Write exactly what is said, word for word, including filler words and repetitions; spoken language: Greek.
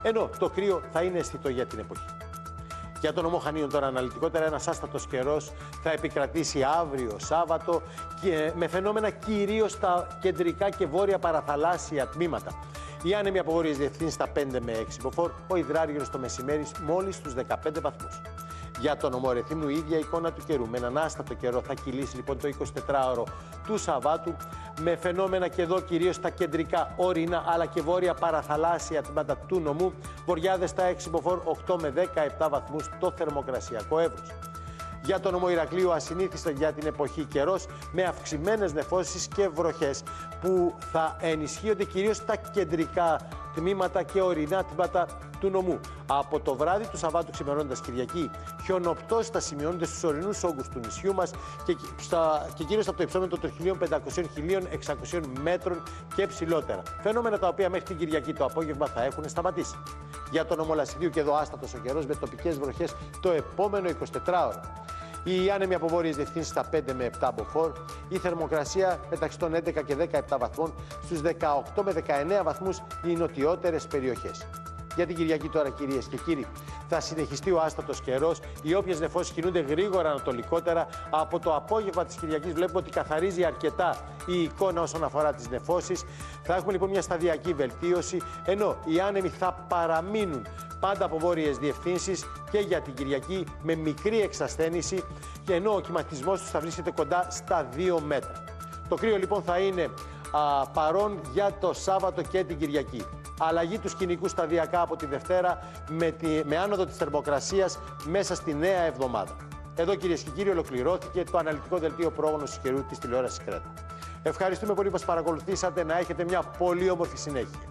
Ενώ το κρύο θα είναι αισθητό για την εποχή. Για τον νομό Χανίων τώρα αναλυτικότερα, ένας άστατος καιρός θα επικρατήσει αύριο Σάββατο και με φαινόμενα κυρίως στα κεντρικά και βόρεια παραθαλάσσια τμήματα. Οι άνεμοι από βόρειες διευθύνσεις στα πέντε με έξι μποφόρ, ο υδράργυρος το μεσημέρι μόλις στους δεκαπέντε βαθμούς. Για τον νομό Ρεθύμνου η ίδια εικόνα του καιρού. Με έναν άστατο καιρό θα κυλήσει λοιπόν το εικοσιτετράωρο του Σαββάτου, με φαινόμενα και εδώ κυρίως στα κεντρικά ορεινά αλλά και βόρεια παραθαλάσσια τμήματα του νομού. Βοριάδες στα έξι μποφόρ, οκτώ με δεκαεπτά βαθμούς το θερμοκρασιακό εύρος. Για τον νομό Ηρακλείου ασυνήθιστα για την εποχή καιρός, με αυξημένες νεφώσεις και βροχές που θα ενισχύονται κυρίως στα κεντρικά τμήματα και ορεινά τμήματα του νομού. Από το βράδυ του Σαββάτου ξημερώνοντας Κυριακή, χιονοπτώσεις θα σημειώνονται στους ορεινούς όγκους του νησιού μας και, στα, και κυρίως από το υψόμετρο των χίλια πεντακόσιων με χίλια εξακόσιων μέτρων και ψηλότερα. Φαινόμενα τα οποία μέχρι την Κυριακή το απόγευμα θα έχουν σταματήσει. Για τον νομό Λασιδίου και εδώ άστατος ο καιρός με τοπικές βροχές το επόμενο εικοσιτετράωρο. Οι άνεμοι από βόρειες διευθύνσεις στα πέντε με επτά μποφόρ, η θερμοκρασία μεταξύ των έντεκα και δεκαεπτά βαθμών, στους δεκαοκτώ με δεκαεννέα βαθμούς οι νοτιότερες περιοχές. Για την Κυριακή τώρα, κυρίες και κύριοι, θα συνεχιστεί ο άστατος καιρός. Οι όποιες νεφώσεις κινούνται γρήγορα ανατολικότερα. Από το απόγευμα της Κυριακής βλέπουμε ότι καθαρίζει αρκετά η εικόνα όσον αφορά τις νεφώσεις. Θα έχουμε λοιπόν μια σταδιακή βελτίωση, ενώ οι άνεμοι θα παραμείνουν πάντα από βόρειες διευθύνσεις και για την Κυριακή με μικρή εξασθένηση, και ενώ ο κυματισμός τους θα βρίσκεται κοντά στα δύο μέτρα. Το κρύο λοιπόν θα είναι α, παρόν για το Σάββατο και την Κυριακή. Αλλαγή του σκηνικού σταδιακά από τη Δευτέρα με, τη, με άνοδο της θερμοκρασίας μέσα στη νέα εβδομάδα. Εδώ, κυρίες και κύριοι, ολοκληρώθηκε το αναλυτικό δελτίο πρόγνωσης καιρού της τηλεόρασης Κρέτα. Ευχαριστούμε πολύ που μας παρακολουθήσατε. Να έχετε μια πολύ όμορφη συνέχεια.